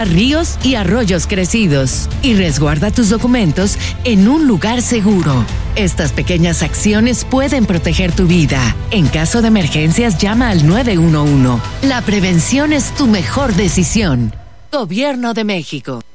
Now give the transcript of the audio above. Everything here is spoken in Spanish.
ríos y arroyos crecidos y resguarda tus documentos en un lugar seguro. Estas pequeñas acciones pueden proteger tu vida. En caso de emergencias, llama al 911. La prevención es tu mejor decisión. Gobierno de México.